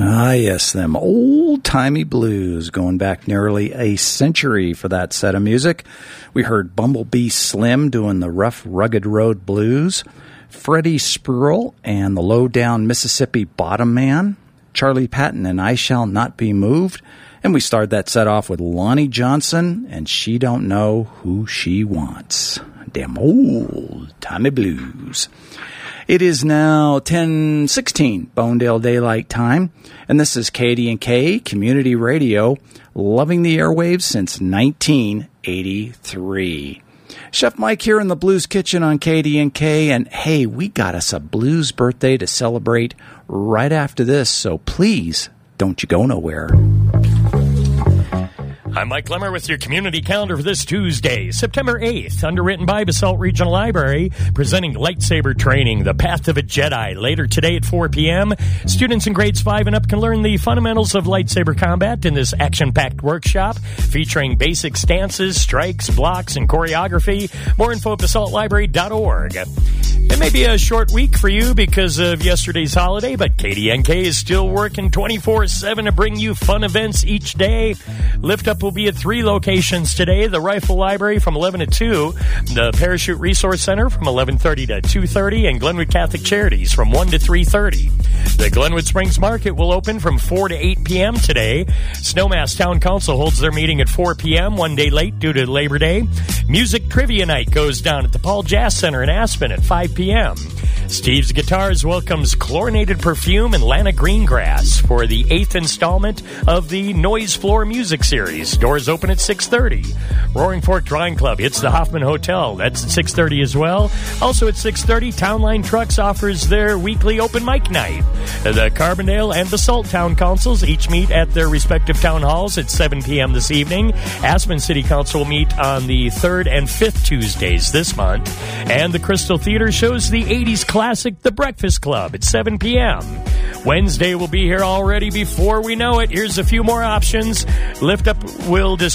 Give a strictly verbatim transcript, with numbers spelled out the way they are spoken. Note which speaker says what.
Speaker 1: Ah, yes, them old-timey blues, going back nearly a century for that set of music. We heard Bumblebee Slim doing the Rough Rugged Road Blues, Freddie Spruill and the Low-Down Mississippi Bottom Man, Charlie Patton and I Shall Not Be Moved, and we started that set off with Lonnie Johnson and She Don't Know Who She Wants. Damn old-timey blues. It is now ten sixteen Bonedale Daylight Time, and this is K D and K Community Radio, loving the airwaves since nineteen eighty-three. Chef Mike here in the Blues Kitchen on K D and K, and hey, we got us a blues birthday to celebrate right after this, so please don't you go nowhere.
Speaker 2: I'm Mike Lemmer with your community calendar for this Tuesday, September eighth, underwritten by Basalt Regional Library, presenting lightsaber training, The Path of a Jedi. Later today at four p.m., students in grades five and up can learn the fundamentals of lightsaber combat in this action-packed workshop, featuring basic stances, strikes, blocks, and choreography. More info at basalt library dot org. It may be a short week for you because of yesterday's holiday, but K D N K is still working twenty-four seven to bring you fun events each day. Lift Up will be at three locations today: the Rifle Library from eleven to two, the Parachute Resource Center from eleven thirty to two thirty, and Glenwood Catholic Charities from one to three thirty. The Glenwood Springs Market will open from four to eight p.m. today. Snowmass Town Council holds their meeting at four p.m., one day late due to Labor Day. Music Trivia Night goes down at the Paul Jazz Center in Aspen at five p.m. Steve's Guitars welcomes Chlorinated Perfume and Lana Greengrass for the eighth installment of the Noise Floor Music Series. Doors open at six thirty. Roaring Fork Drawing Club hits the Hoffman Hotel. That's at six thirty as well. Also at six thirty, Town Line Trucks offers their weekly open mic night. The Carbondale and Basalt Town Councils each meet at their respective town halls at seven p.m. this evening. Aspen City Council will meet on the third and fifth Tuesdays this month. And the Crystal Theater shows the eighties classic The Breakfast Club at seven p.m. Wednesday will be here already before we know it. Here's a few more options. Lift Up will dis-